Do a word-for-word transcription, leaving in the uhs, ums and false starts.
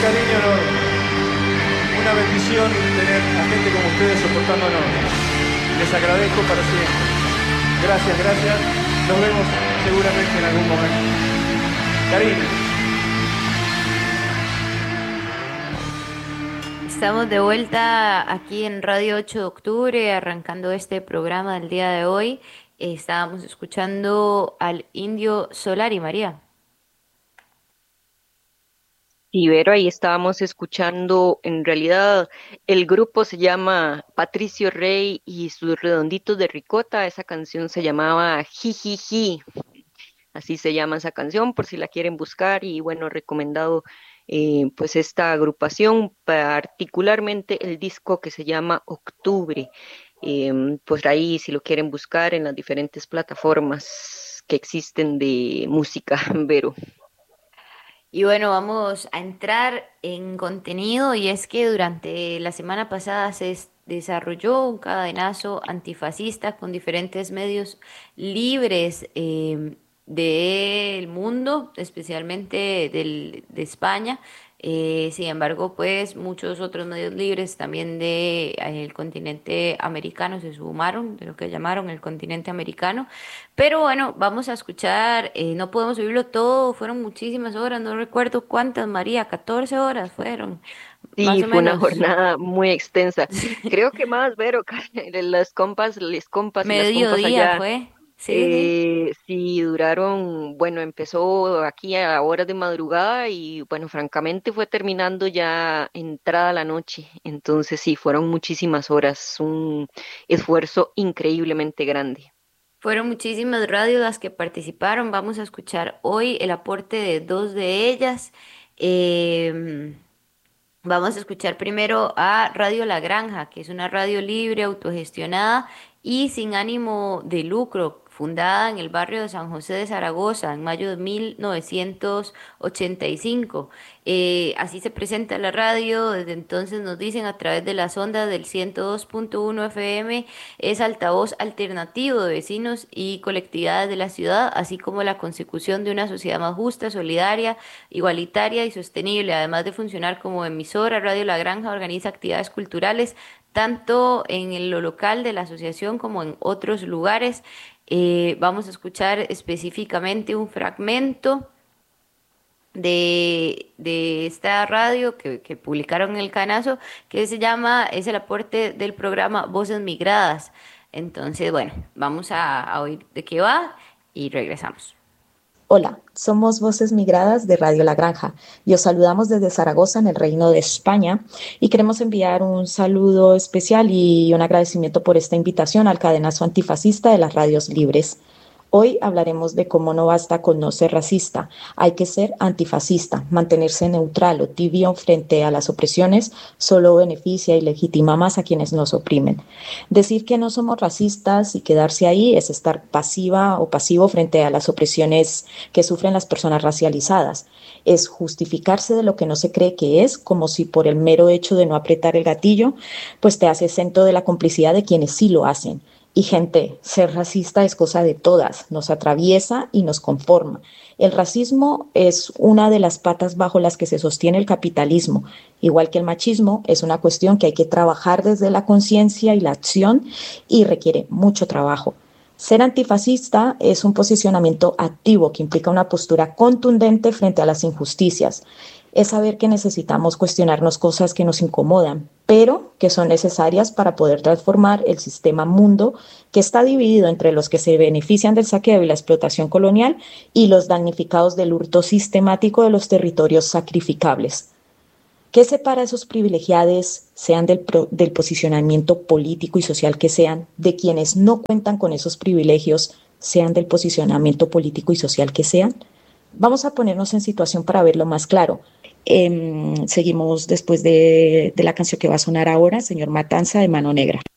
cariño enorme. Una bendición tener a gente como ustedes soportándonos. Les agradezco para siempre. Gracias, gracias. Nos vemos seguramente en algún momento. Cariño. Estamos de vuelta aquí en Radio ocho de octubre, arrancando este programa del día de hoy. Eh, estábamos escuchando al Indio Solari, María. Ibero, ahí estábamos escuchando, en realidad el grupo se llama Patricio Rey y sus Redonditos de Ricota, esa canción se llamaba Jijiji, así se llama esa canción por si la quieren buscar y bueno, recomendado eh, pues esta agrupación, particularmente el disco que se llama Octubre, em, pues ahí si lo quieren buscar en las diferentes plataformas que existen de música, Vero. Y bueno, vamos a entrar en contenido y es que durante la semana pasada se es- desarrolló un cadenazo antifascista con diferentes medios libres eh, del mundo, especialmente del, de España. Eh, sin embargo, pues muchos otros medios libres también de, eh, el continente americano se sumaron, de lo que llamaron el continente americano. Pero bueno, vamos a escuchar, eh, no podemos oírlo todo, fueron muchísimas horas, no recuerdo cuántas, María, catorce horas fueron, más Sí, o fue una menos. jornada muy extensa. Creo que más, Vero, las compas, les compas y las compas Mediodía allá, fue, sí, sí. eh, sí duraron, bueno, empezó aquí a horas de madrugada y bueno, francamente fue terminando ya entrada la noche. Entonces sí, fueron muchísimas horas, un esfuerzo increíblemente grande. Fueron muchísimas radios las que participaron. Vamos a escuchar hoy el aporte de dos de ellas. Em, Vamos a escuchar primero a Radio La Granja, que es una radio libre, autogestionada y sin ánimo de lucro, fundada en el barrio de San José de Zaragoza en mayo de mil novecientos ochenta y cinco. Eh, así se presenta la radio, desde entonces nos dicen a través de las ondas del ciento dos punto uno F M, es altavoz alternativo de vecinos y colectividades de la ciudad, así como la consecución de una sociedad más justa, solidaria, igualitaria y sostenible. Además de funcionar como emisora, Radio La Granja organiza actividades culturales tanto en lo local de la asociación como en otros lugares. Eh, vamos a escuchar específicamente un fragmento de, de esta radio que, que publicaron en el Canazo, que se llama, es el aporte del programa Voces Migradas. Entonces, bueno, vamos a, a oír de qué va y regresamos. Hola, somos Voces Migradas de Radio La Granja y os saludamos desde Zaragoza, en el Reino de España, y queremos enviar un saludo especial y un agradecimiento por esta invitación al cadenazo antifascista de las radios libres. Hoy hablaremos de cómo no basta con no ser racista, hay que ser antifascista, mantenerse neutral o tibio frente a las opresiones solo beneficia y legitima más a quienes nos oprimen. Decir que no somos racistas y quedarse ahí es estar pasiva o pasivo frente a las opresiones que sufren las personas racializadas. Es justificarse de lo que no se cree que es, como si por el mero hecho de no apretar el gatillo, pues te hace exento de la complicidad de quienes sí lo hacen. Y gente, ser racista es cosa de todas, nos atraviesa y nos conforma. El racismo es una de las patas bajo las que se sostiene el capitalismo, igual que el machismo, es una cuestión que hay que trabajar desde la conciencia y la acción y requiere mucho trabajo. Ser antifascista es un posicionamiento activo que implica una postura contundente frente a las injusticias. Es saber que necesitamos cuestionarnos cosas que nos incomodan, pero que son necesarias para poder transformar el sistema mundo que está dividido entre los que se benefician del saqueo y la explotación colonial y los damnificados del hurto sistemático de los territorios sacrificables. ¿Qué separa a esos privilegiados, sean del, pro, del posicionamiento político y social que sean, de quienes no cuentan con esos privilegios, sean del posicionamiento político y social que sean? Vamos a ponernos en situación para verlo más claro. Eh, seguimos después de, de la canción que va a sonar ahora, Señor Matanza, de Mano Negra.